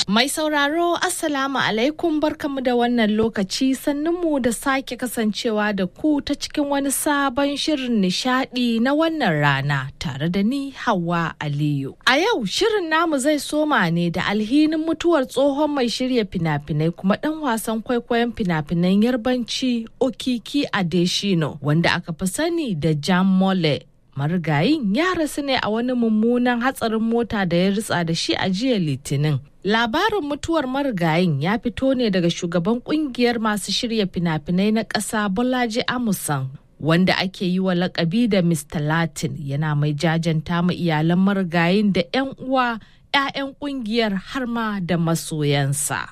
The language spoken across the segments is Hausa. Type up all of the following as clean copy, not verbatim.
Mai sauraro Assalamu alaikum barkamu da wannan lokaci sannunmu da sake kasancewa da ku ta cikin wani sabon shirin nishadi na wannan rana tare da ni Hauwa Aliyu. A yau shirin namu zai soma ne da alhinin mutuwar tsohon mai shirya fina-finai kuma dan wasan kwaikwayon fina-finan Yarbanci Okiki Adeshino wanda aka fi sani da Jam Mole. Marigayin ya rasu ne a wani mummunan hatsarin mota da ya ritsa da shi a jiya Litinin. Labarin mutuwar marigayin ya fito ne daga shugaban kungiyar masu shirya fina-finai na ƙasa Bolaji Amusan, wanda ake yi wa lakabi da Mr. Latin, yana mai jajanta ma iyalan marigayin da 'yan uwa, 'ya'yan kungiyar har ma da masoyansa.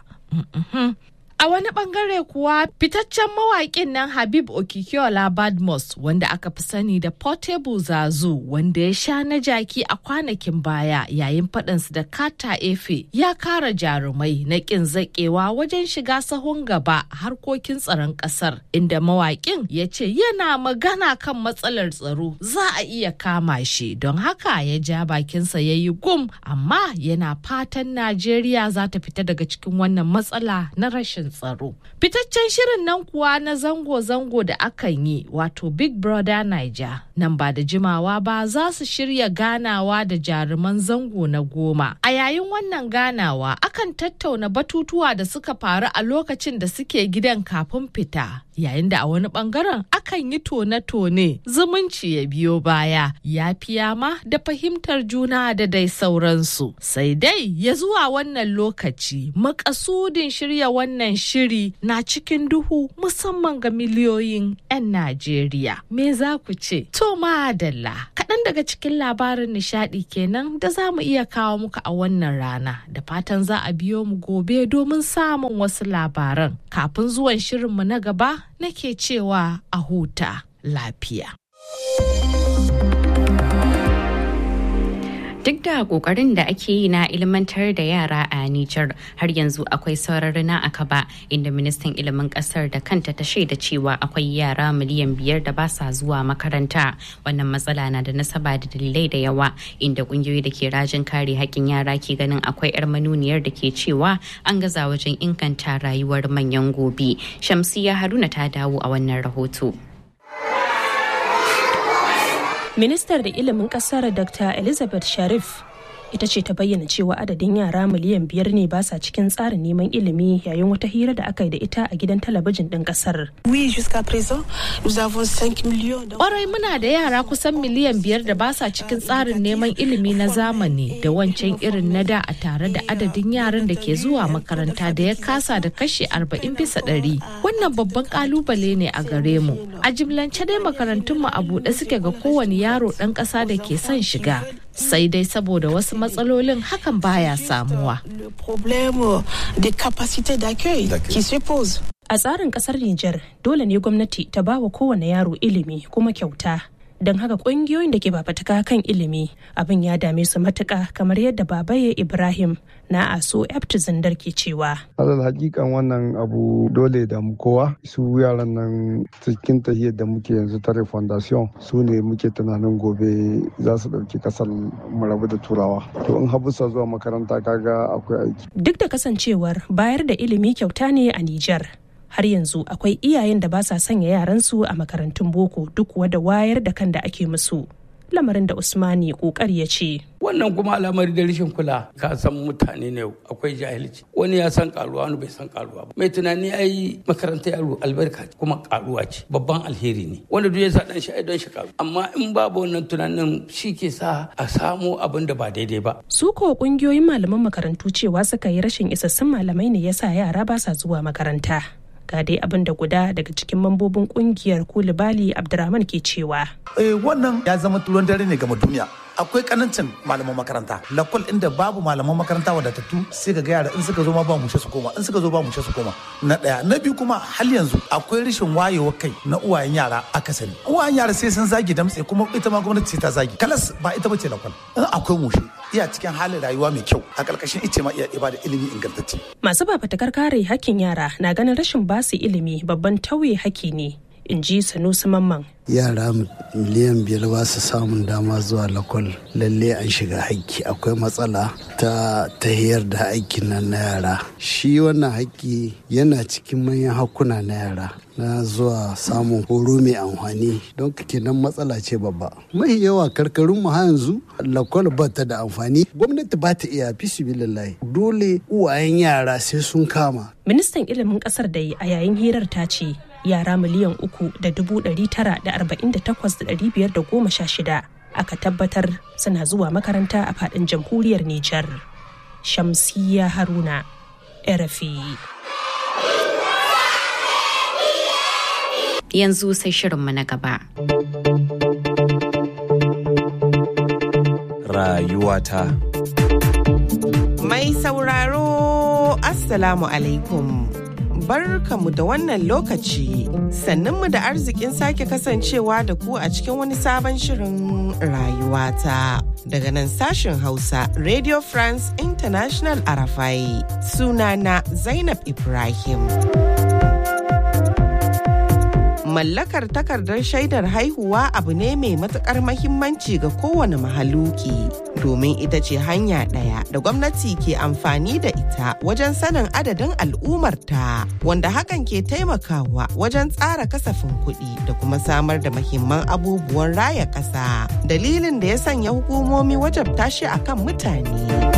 A wani bangare kuwa fitaccen mawaƙin nan Habib Okikiola Badmus wanda aka fi sani da Portable Zazu wanda ya sha na jaki a kwanakin baya yayin faɗansu da Kata Efe ya kara jarumai na ƙin zaƙewa wajen shiga sahun gaba harkokin tsaron ƙasar, inda mawaƙin ya ce yana magana kan matsalar tsaro za a iya kama shi, don haka ya ja bakinsa ya yi gum, amma yana fatan Najeriya za ta fita daga cikin wannan matsala na rashin tsaro. Fitaccen shirin nan kuwa na zango-zango da akan yi wato Big Brother Naija nan ba da jimawa ba za su shirya ganawa da jaruman zango na 10. A yayin wannan ganawa akan tattauna batutuwa da suka faru a lokacin da suke gidan kafin fita, yayin da a wani bangaren akan yi tone-tone zumunci ya biyo baya, yafiya ma da fahimtar juna da dai sauransu. Sai dai ya zuwa wannan lokaci makasudin shirya wannan shiri na cikin duhu musamman ga miliyoyin 'yan Najeriya. Me za ku ce? To madalla, kaɗan daga cikin labarin nishaɗi kenan da za mu iya kawo muku a wannan rana, da fatan za a biyo mu gobe domin samun wasu labaran. Kafin zuwan shirinmu na gaba nake cewa a huta lafiya. Duk da kokarin da ake yi na ilmantar da yara a Nijar, har yanzu akwai saurarina a kaba, inda ministan ilimin kasar da kanta ta shaida cewa akwai yara miliyan 5 da ba sa zuwa makaranta. Wannan matsala na da nasaba da dalilai da yawa, inda kungiyoyi da ke rajin kare haƙƙin yara ke ganin akwai 'yar manuniyar da ke cewa an gaza wajen inganta rayuwar manyan gobe. Shamsiya Haruna ta dawo a wannan rahoto. Ministar da ilimin kasar Dr. Elizabeth Sharif ita ce ta bayyana cewa adadin yara miliyan 5 ne ba sa cikin tsarin neman ilimi yayin wata hira da aka yi da ita a gidan talabijin ɗin ƙasar. Ƙwarai muna da yara kusan miliyan 5 da ba sa cikin tsarin neman ilimi na zamani da wancan irin na da, a tare da adadin yaran da ke zuwa makaranta da ya kasa da kashi 40%. Wannan babban ƙalubale ne a gare mu. A jimlance dai makarantunmu a buɗe suke ga kowane yaro ɗan ƙasa da ke son shiga. Sai dai saboda wasu matsalolin hakan baya samuwa. A tsarin kasar Nijar, dole ne gwamnati ta ba wa kowane yaro ilimi kuma kyauta. Don haka ƙungiyoyin da ke fafutuka kan ilimi abin ya dame su matuƙa, kamar yadda Babaye Ibrahim na ASO Eftu Zindar ke cewa. Alal hakikan wannan abu dole da mu kowa, su yaran nan cikin tahiyar da muke yanzu tare foundation su ne muke tunanin gobe za su ɗauki kasar mu rabu da turawa. To in habusa zuwa makaranta kaga akwai aiki. Duk da kasancewar bayar da ilimi kyauta ne a Nijar, har yanzu akwai iyayen da ba sa sanya yaransu a makarantun boko duk da wayar da kan da ake musu. Lamarin da Usmani kokari ya ce. Wannan kuma al'amari da rashin kula, ka san mutane ne akwai jahilci, wani ya san karuwa wani bai san karuwa ba. Mai tunani ai makaranta yaro albarka kuma karuwa ce, babban alheri ne, wanda duk ya sa dan shi ai don shi karu. Amma in babu wannan tunanin shi ke sa a samu abin da ba daidai ba. Su ko kungiyoyin malaman makarantu cewa suka yi rashin isassun malamai ne yasa yara ba sa zuwa makaranta. Ga dai abin da guda daga cikin mambobin kungiyar Kulibali Abdurrahman ke cewa. Wannan ya zama turon dare ne ga duniya. Akwai kanancin malaman makaranta, lakwal inda babu malaman makaranta wadatattu, sai ga yara in suka zo ma ba mushe su koma, in suka zo ba mushe su koma. Na ɗaya, na biyu kuma hal yanzu akwai rashin wayewar kai na uwayen yara akasari. Uwayen yara sai sun zagi damtse, kuma ita ma gwamnati sai ta zagi. Kalas ba ita bace lakwal. In akwai mushe, iya cikin halin rayuwa mai kyau, a ƙarƙashin ice ma iya ibada ilimi ingantacce. Masu fafatakar kare hakkin yara na ganin rashin basu ilimi babban tauye haƙƙi ne. in ji Sanusi Mamman. Yara miliyan 5 ba su samun dama zuwa lakwal, lalle an shiga haƙƙi. Akwai matsala ta tahiyar da aikin nan na yara. Shi wannan haƙƙi yana cikin manyan hakkuna na yara na zuwa samun horo mai amfani, don kenan matsala ce babba. Mai yawa karkarun mu yanzu lakwal ba ta da amfani, gwamnati ba ta iya fisibilillahi, dole uwayen yara sai sun kama. Ministan ilimin kasar da a yayin hirar ta ce yara miliyan 3,948,516 aka tabbatar suna zuwa makaranta a faɗin jamhuriyar Nijar. Shamsiyya Haruna, RFI. Yanzu sai shirinmu na gaba. Rayuwata. Mai sauraro, Assalamu alaikum. Barkamu da wannan lokaci, sannunmu da arzikin sake kasancewa da ku a cikin wani sabon shirin rayuwata. Daga nan sashen Hausa, Radio France International RFI. Sunana Zainab Ibrahim. Mallakar takardar shaidar haihuwa abu ne mai matukar mahimmanci ga kowane mahaluki, domin ita ce hanya ɗaya da gwamnati ke amfani da ita wajen sanin adadin al'ummarta, wanda hakan ke taimakawa wajen tsara kasafin kuɗi da kuma samar da muhimman abubuwan raya ƙasa. Dalilin da ya sanya hukumomi wajabta shi akan mutane.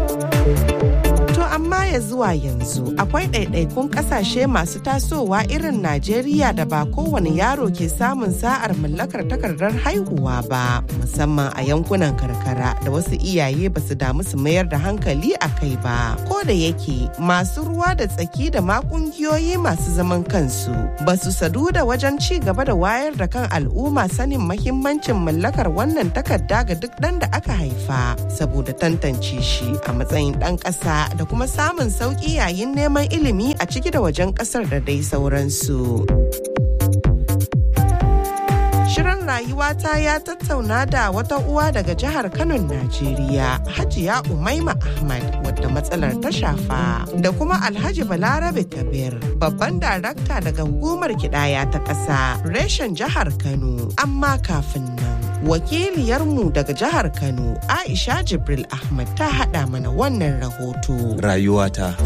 Amma ya zuwa yanzu akwai ɗaiɗaikun ƙasashe masu tasowa irin Najeriya da ba kowane yaro ke samun sa'ar mallakar takardar haihuwa ba, musamman a yankunan karkara da wasu iyaye ba su damu su mayar da hankali a kai ba. Ko da yake masu ruwa da tsaki da ma ƙungiyoyi masu zaman kansu ba su sadu da wajen ci gaba da wayar da kan al'umma sanin mahimmancin mallakar wannan takarda ga duk ɗan da aka haifa, saboda tantance shi a matsayin ɗan ƙasa da kuma samun sauƙi yayin neman ilimi a ciki da wajen ƙasar da dai sauransu. Shirin rayuwata ya tattauna da wata uwa daga jihar Kano, Najeriya, Hajiya Umaima Ahmad, wadda matsalar ta shafa, da kuma Alhaji Balarabe Kabir, babban darakta daga hukumar kidaya ta ƙasa, reshen jihar Kano. Amma kafin nan, wakiliyarmu daga jihar Kano, Aisha Jibril Ahmad, ta haɗa mana wannan rahoto. Rayuwata.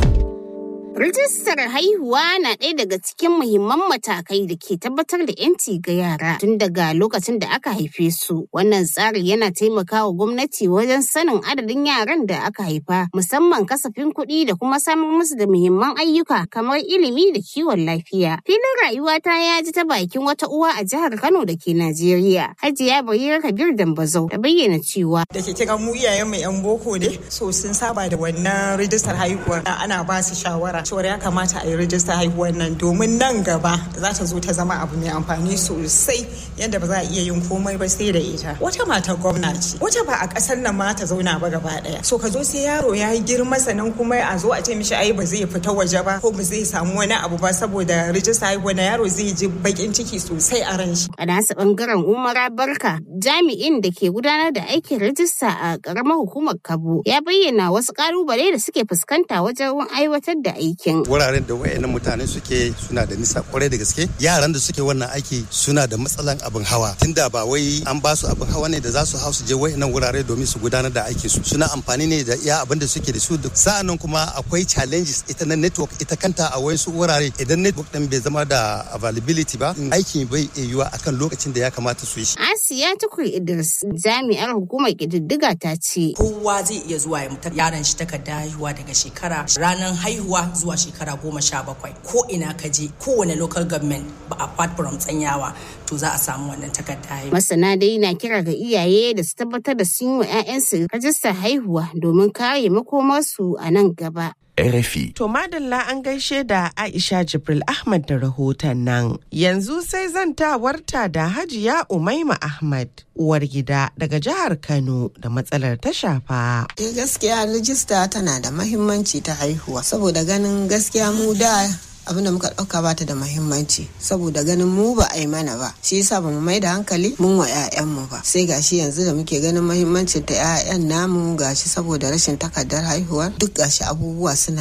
Rijistar haihuwa na ɗaya daga cikin muhimman matakai da ke tabbatar da 'yanci ga yara tun daga lokacin da aka haife su. Wannan tsari yana taimakawa gwamnati wajen sanin adadin yaran da aka haifa, musamman kasafin kuɗi da kuma samar musu da muhimman ayyuka kamar ilimi da kiwon lafiya. Filin rayuwata ya ji ta bakin wata uwa a jihar Kano da ke Najeriya, Hajiya Barira Kabir Dambazau, ta bayyana cewa da ke kira mu iyayen mu 'yan boko ne, so sun saba da wannan rijistar haihuwar. Ana ba su shawara cewar ya kamata a yi rijistar haihuwar nan domin nan gaba za ta zo ta zama abu mai amfani sosai, yadda ba za a iya yin komai ba sai da ita. Wata matar gwamna ce, wata ba a ƙasar nan ma ta zauna ba gaba ɗaya. So ka zo sai yaro ya yi girma sannan kuma a zo a ce mishi ai ba zai fita waje ba ko ba zai samu wani abu ba saboda rijistar haihuwar na yaro zai ji bakin ciki sosai a ran shi. A nasa bangaren Umara Barka, jami'in da ke gudanar da aikin rijista a ƙaramar hukumar Kabo, ya bayyana wasu ƙalubale da suke fuskanta wajen aiwatar da aiki. Wuraren da wayannan mutane suke suna da nisa kwarai da gaske. Yaran da suke wannan aiki suna da matsalan abin hawa. Tunda ba wai an ba su abin hawa ne da za su hau su je wayannan wurare domin su gudanar da aikin su. Suna amfani ne da iya abin da suke da su. Sa'annan kuma akwai challenges ita na network ita kanta a wasu wurare. Idan network din bai zama da availability ba, aikin bai yiwuwa akan lokacin da ya kamata su yi shi. Asiya Tukur Idris, jami'ar hukumar kididdiga, ta ce kowa zai iya zuwa ya mutar yaron shi takarda haihuwa daga shekara ranar haihuwa zuwa shekara 17 ko ina ka je kowane local government ba apart from tsanyawa to za a samu wannan takarda. Masana dai na kira ga iyaye da su tabbatar da sun yi wa 'ya'yansu rajistar haihuwa domin kare makomarsu a nan gaba. RFI. To madalla, an gaishe da Aisha Jibril Ahmad da rahoton nan. Yanzu sai zantawarta da Hajiya Umaima Ahmad, uwar gida daga jihar Kano da matsalar ta shafa. Gaskiya rijista tana da mahimmanci ta haihuwa, saboda ganin gaskiya mu da abin da muka ɗauka ba ta da mahimmanci, saboda ganin mu ba a yi mana ba, shi yasa ba mu mai da hankali mun wa 'ya'yanmu ba. Sai gashi yanzu da muke ganin mahimmancin ta 'ya'yan namu, gashi saboda rashin takardar haihuwa duk gashi abubuwa suna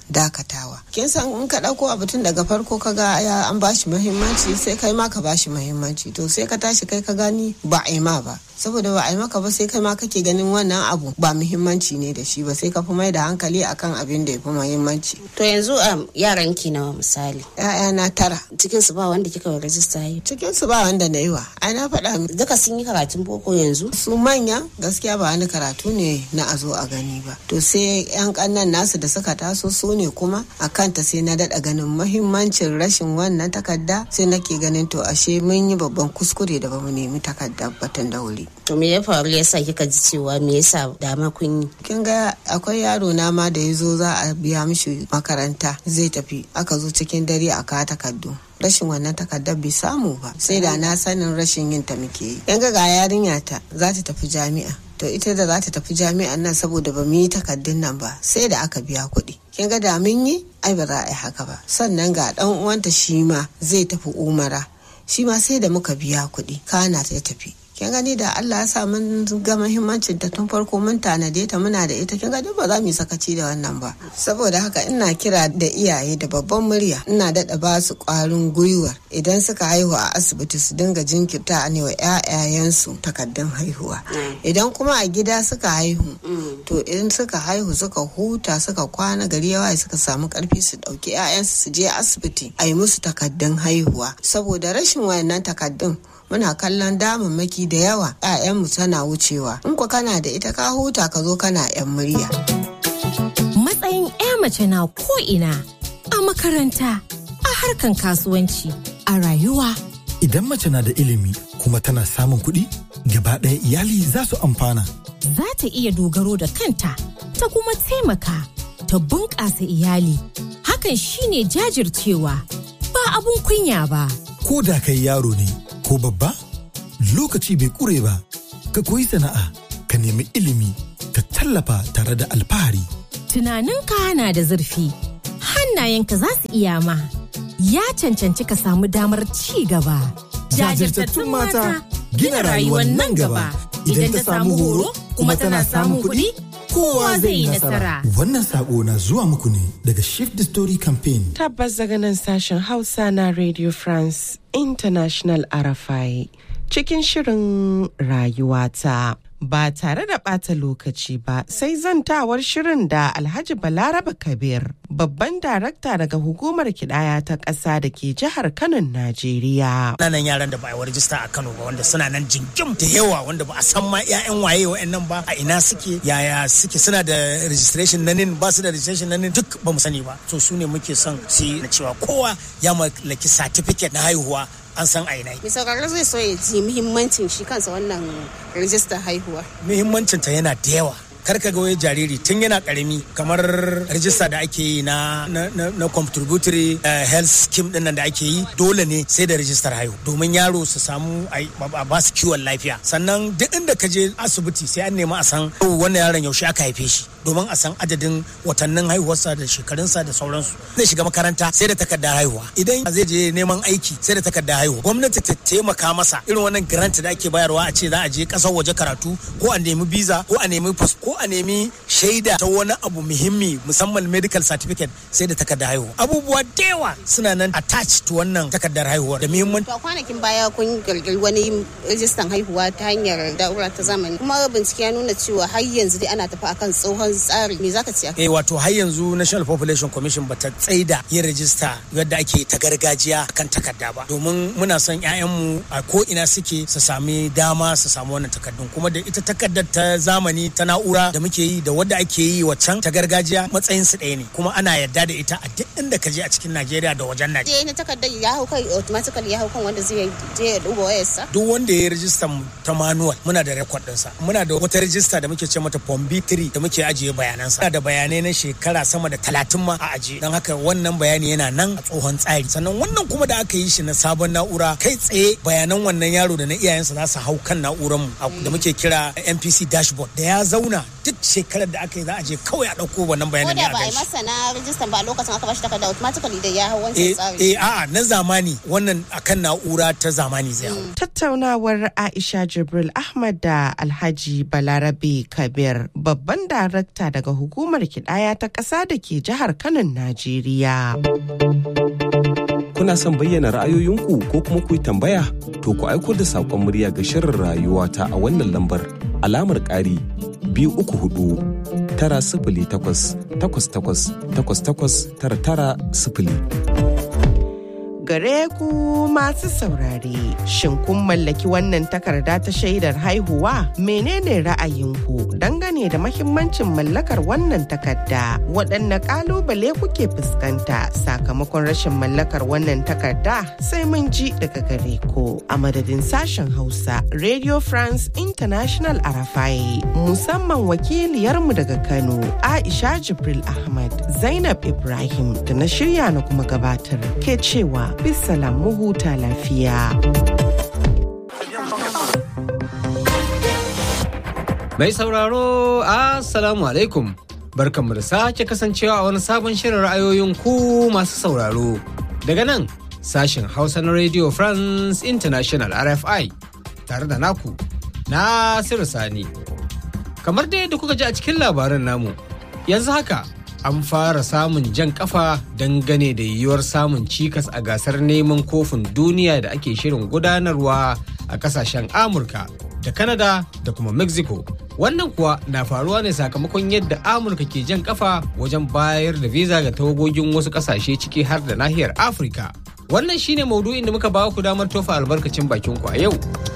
dakatawa. Kin san in ka ɗauko abu tun daga farko ka ga an bashi muhimmanci sai kai ma ka bashi muhimmanci to sai ka tashi kai ka gani ba a yi ma ba. Saboda ba a yi maka ba sai kai ma kake ganin wannan abu ba muhimmanci ne da shi ba sai ka fi mai da hankali akan abin da ya fi muhimmanci. To yanzu yaran ki nawa misali? ‘Ya'yana 9. Cikin su ba wanda kika rajista yi? Cikin su ba wanda na yi wa. Ai na faɗa. Duka sun yi karatun boko yanzu? Su manya gaskiya ba wani karatu ne na a zo a gani ba. To sai ‘yan ƙannan nasu da suka taso su ne kuma a kanta sai na daɗa ganin muhimmancin rashin wannan takarda sai nake ganin to ashe mun yi babban kuskure da ba mu nemi takardar batun da wuri. To me ya faru yasa kika ji cewa me yasa dama kun yi? Kin ga akwai yaro na ma da ya zo za a biya mishi makaranta zai tafi aka zo cikin dare a kawo takardu. Rashin wannan takardar bai samu ba sai da na sanin rashin yin ta muke yi. Yan ga yarinya ta za ta tafi jami'a. To ita da za ta tafi jami'an nan saboda ba mu yi takardun nan ba sai da aka biya kuɗi. Kin ga da mun yi ai ba za a yi haka ba. Sannan ga dan uwanta shi ma zai tafi umara. Shi ma sai da muka biya kuɗi kana ta tafi. Kin gani da Allah ya sa mun ga muhimmancin ta tun farko mun tanade ta muna da ita kin gani ba za mu yi sakaci da wannan ba. Saboda haka ina kira da iyaye da babban murya ina daɗa ba su ƙwarin gwiwa idan suka haihu a asibiti su dinga jinkirta ne wa ƴaƴayensu takardun haihuwa. Idan kuma a gida suka haihu to idan suka haihu suka huta suka kwana gari yawa suka samu ƙarfi su ɗauki ƴaƴansu su je asibiti a yi musu takardun haihuwa saboda rashin wayannan takardun muna kallon damammaki da yawa ‘ya'yanmu tana wucewa in ku kana da ita ka huta ka zo kana ‘yan murya. Matsayin ‘ya mace na ko'ina a makaranta a harkan kasuwanci a rayuwa. Idan mace na da ilimi kuma tana samun kuɗi gaba ɗaya iyali za su amfana. Za ta iya dogaro da kanta ta kuma taimaka ta bunƙasa iyali. Hakan shine jajircewa ba abun kunya ba. Ko da kai yaro ne ko babba lokaci bai kure ba ka koyi sana'a ka nemi ilimi ka tallafa tare da alfahari. Tunaninka na da zurfi hannayenka za su iya ma ya cancanci ka samu damar ci gaba. Jajirtattun mata gina rayuwar nan gaba idan ta samu horo kuma tana samun kuɗi kowa zai yi nasara. Wannan sako na zuwa muku ne daga Shift the Story Campaign. Tabbas daga nan sashen Hausa na Radio France International RFI cikin shirin rayuwata. Ba tare da ɓata lokaci ba sai zantawar shirin da Alhaji Balaraba Kabir, babban darakta daga hukumar kidaya ta ƙasa da ke jihar Kano, Najeriya. Nan yaran da ba a yi rajista a Kano ba wanda suna nan jingim da yawa wanda ba a san ma 'ya'yan waye wa'annan ba a ina suke yaya suke suna da registration na nin ba su da registration na nin duk ba mu sani ba. To su ne muke son su yi na cewa kowa ya mallaki certificate na haihuwa an san aina. Mai sauraro zai so ya ji muhimmancin shi kansa wannan rijistar haihuwa. Muhimmancinta yana da yawa. Karka ga wai jariri tun yana karami kamar rijista da ake yi na contributory health scheme din nan da ake yi dole ne sai da rijistar haihu domin yaro su samu a ba su kiwon lafiya. Sannan duk inda ka je asibiti sai an nemi a san wannan yaron yaushe aka haife shi domin a san adadin watannin haihuwarsa da shekarunsa da sauransu. Zai shiga makaranta sai da takardar haihuwa. Idan zai je neman aiki sai da takardar haihuwa. Gwamnati ta taimaka masa irin wannan grant da ake bayarwa a ce za a je kasar waje karatu ko a nemi visa ko a nemi ko a nemi shaida ta wani abu muhimmi musamman medical certificate sai da takardar haihuwa. Abubuwa da yawa suna nan attached to wannan takardar haihuwa da muhimmanci. To kwanakin baya kun girgiri wani rijistan haihuwa ta hanyar da'ura ta zamani kuma bincike ya nuna cewa har yanzu dai ana tafi akan tsohon tsari me zaka ce? Wato har yanzu National Population Commission bata tsaida yin rajista yadda ake ta gargajiya kan takarda ba domin muna son 'ya'yanmu a ko ina suke su sami dama su samu wannan takardun kuma da ita takardar ta zamani ta na'ura da muke yi da wadda ake yi waccan ta gargajiya matsayin su ɗaya ne kuma ana yarda da ita a duk inda ka je a cikin Najeriya da wajen Najeriya. Na takardar ya hau kai automatically ya hau kan wanda zai je ya duba wayarsa. Duk wanda ya yi rijistar ta manual muna da record ɗinsa. Muna da wata rijista da muke ce mata Form B3 da muke ajiye bayanansa. Muna da bayanai na shekara sama da 30 ma a ajiye. Don haka wannan bayani yana nan a tsohon tsari. Sannan wannan kuma da aka yi shi na sabon na'ura kai tsaye bayanan wannan yaro da na iyayensa za su hau kan na'urar mu da muke kira NPC dashboard da ya zauna duk shekarar da aka yi za a je kawai a ɗauko wannan bayanan ne a gaishe. Ko da ba a yi masa na rijistan ba a lokacin aka bashi takarda automatically da ya hau wancan tsari. A'a na zamani wannan akan na'ura ta zamani zai hau. Tattaunawar Aisha Jibril Ahmad da Alhaji Balarabe Kabir babban darakta darakta daga hukumar kidaya ta ƙasa da ke jihar Kano, Najeriya. Kuna son bayyana ra'ayoyinku ko kuma ku yi tambaya? To ku aiko da saƙon murya ga shirin rayuwata a wannan lambar alamar ƙari 234 908 Gare ku masu saurare, shin kun mallaki wannan takarda ta shaidar haihuwa? Menene ra'ayinku dangane da mahimmancin mallakar wannan takarda? Waɗanne ƙalubale kuke fuskanta sakamakon rashin mallakar wannan takarda? Sai mun ji daga gare ku. A madadin sashen Hausa, Radio France International Arafai, musamman wakiliyarmu daga Kano, Aisha Jibril Ahmad, Zainab Ibrahim da na shirya na kuma gabatar ke cewa bisalam mu huta lafiya. Mai sauraro, Assalamu alaikum. Barkanmu da sake kasancewa a wani sabon shirin ra'ayoyin ku masu sauraro. Daga nan, sashen Hausa na Radio France International RFI, tare da naku, Nasiru Sani. Kamar dai da kuka ji a cikin labaran namu, yanzu haka an fara samun jan kafa dangane da yiwuwar samun cikas a gasar neman kofin duniya da ake shirin gudanarwa a kasashen Amurka da Canada da kuma Mexico. Wannan kuwa na faruwa ne sakamakon yadda Amurka ke jan kafa wajen bayar da visa ga tawagogin wasu kasashe ciki har da nahiyar Afirka. Wannan shine maudu'in da muka bawa ku damar tofa albarkacin bakin ku a yau.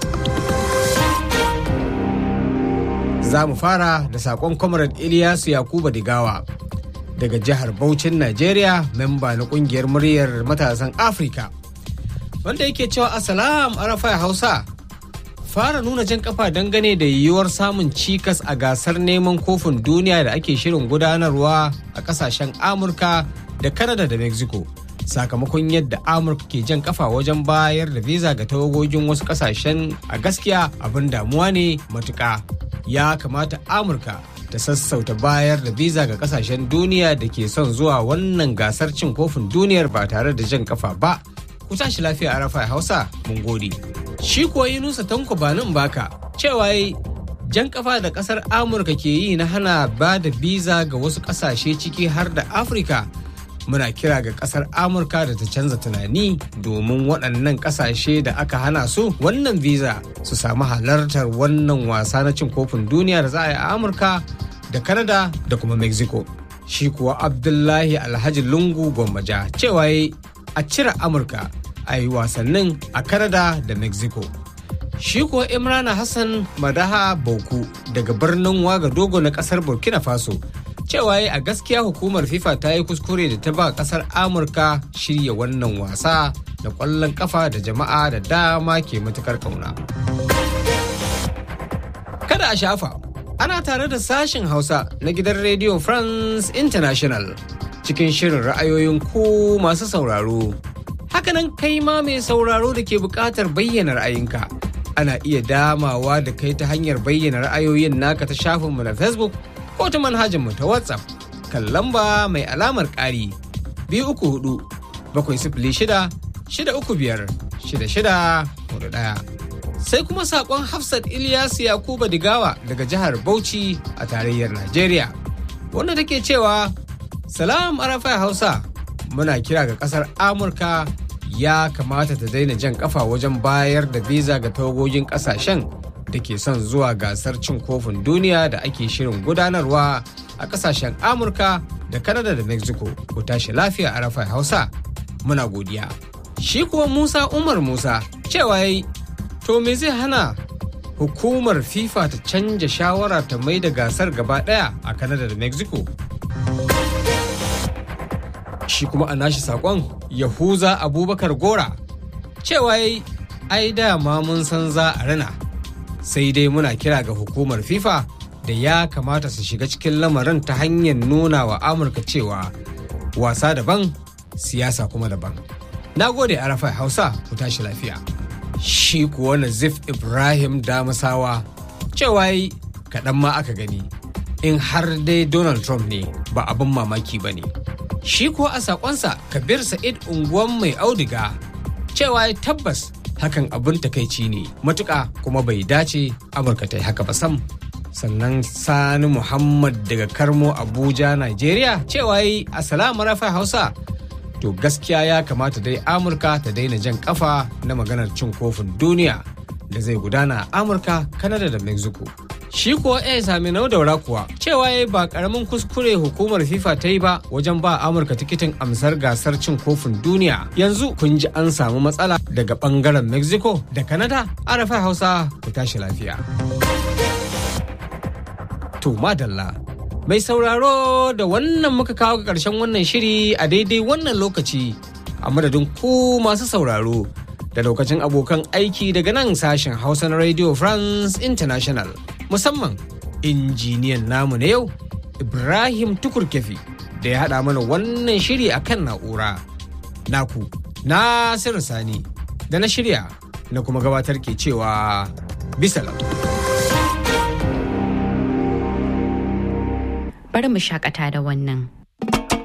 Za mu fara da saƙon Comrade Ilyasu Yakuba Digawa daga jihar Bauchin, Najeriya, memba na ƙungiyar muryar matasan Afirka, wanda yake cewa Assalam Arafai Hausa. Fara nuna jan kafa dangane da yiwuwar samun cikas a gasar neman kofin duniya da ake shirin gudanarwa a kasashen Amurka da Canada da Mexico. Sakamakon yadda Amurka ke jan kafa wajen bayar da visa ga tawagogin wasu kasashen, a gaskiya abin damuwa ne matuƙa. Ya kamata Amurka ta sassauta bayar da visa ga kasashen duniya da ke son zuwa wannan gasar cin kofin duniyar ba tare da jan kafa ba. Ku tashi lafiya Arafai Hausa, mun gode. Shi kuwa Yunusa Tanko Banin Baka cewa jan kafa da kasar Amurka ke yi na hana ba da visa ga wasu kasashe ciki har da Afirka. Muna kira ga kasar Amurka da ta canza tunani domin waɗannan kasashe da aka hana su wannan visa su samu halartar wannan wasa na cin kofin duniya da za a yi a Amurka da Canada da kuma Mexico. Shi kuwa Abdullahi Alhaji Lungu Gwammaja cewa a cire Amurka a yi wasannin a Canada da Mexico. Shi kuwa Imrana Hassan Madaha Bauku daga birnin Wagadogo na kasar Burkina Faso cewa a gaskiya hukumar FIFA ta yi kuskure da ta ba kasar Amurka shirya wannan wasa da ƙwallon kafa da jama'a da dama ke matukar kauna. Kada a shafa, ana tare da sashen Hausa na gidan Radio France International cikin shirin ra'ayoyin ku masu sauraro. Hakanan kai ma mai sauraro da ke buƙatar bayyana ra'ayinka. Ana iya damawa da kai ta hanyar bayyana ra'ayoyin naka ta shafinmu na Facebook ko ta manhajarmu ta WhatsApp kan lamba mai alamar ƙari 234-636-635-6641. Sai kuma saƙon Hafsat Ilyasu Yakuba Digawa daga jihar Bauchi a tarayyar Najeriya, wanda take cewa Salam Arafai Hausa, muna kira ga ƙasar Amurka ya kamata ta daina jan kafa wajen bayar da visa ga tawagogin ƙasashen da ke son zuwa gasar cin kofin duniya da ake shirin gudanarwa a kasashen Amurka da Canada da Mexico. Ku tashi lafiya Arafai Hausa, muna godiya. Shi kuwa Musa Umar Musa cewa to me zai hana hukumar FIFA ta canja shawara ta mai da gasar gaba daya a Canada da Mexico? Shi kuma a nashi sakon Yahuza Abubakar Gora cewa ai dama mun san za a rana, sai dai muna kira ga hukumar FIFA da ya kamata su shiga cikin lamarin ta hanyar nuna wa Amurka cewa wasa daban siyasa kuma daban. Na gode Arafai Hausa, ku tashi lafiya. Shi kuwa Nazif Ibrahim Damasawa cewa kaɗan ma aka gani, in har dai Donald Trump ne ba abin mamaki ba ne. Shi kuwa a saƙonsa Kabir Sa'id unguwan mai auduga cewa tabbas hakan abin takaici ne matuƙa kuma bai dace Amurka ta yi haka ba sam. sannan Sani Muhammad daga Karmo Abuja Nigeria cewa yi assalamu rafa Hausa. To gaskiya ya kamata dai Amurka ta daina jan kafa na maganar cin kofin duniya da zai gudana a Amurka, Canada da Mexico. Shi kuwa sami nau daura kuwa cewa ya ba karamin kuskure hukumar FIFA ta yi ba wajen ba Amurka tikitin amsar gasar cin kofin duniya. Yanzu kun ji an samu matsala daga bangaren Mexico da Canada. Arafa Hausa ku tashi lafiya. To madalla. Mai sauraro da wannan muka kawo ga ƙarshen wannan shiri a daidai wannan lokaci a madadin ku masu sauraro da lokacin abokan aiki daga nan sashen Hausa na Radio France International. Musamman injiniyan namu na yau Ibrahim Tukurkefi da ya haɗa mana wannan shiri a kan na'ura. Naku, Nasiru Sani da na shirya na kuma gabatar ke cewa bisalam. Bari mu shakata da wannan.